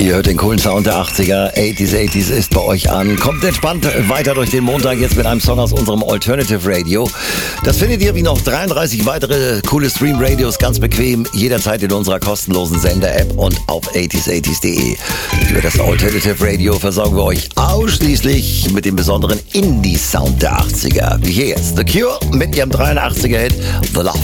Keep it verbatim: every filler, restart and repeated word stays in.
Ihr hört den coolen Sound der achtziger. achtziger, achtziger ist bei euch an. Kommt entspannt weiter durch den Montag jetzt mit einem Song aus unserem Alternative Radio. Das findet ihr wie noch dreiunddreißig weitere coole Stream-Radios ganz bequem jederzeit in unserer kostenlosen Sender-App und auf achtziger achtziger punkt de. Über das Alternative Radio versorgen wir euch ausschließlich mit dem besonderen Indie-Sound der achtziger. Wie hier jetzt The Cure mit ihrem dreiundachtziger-Hit The Love.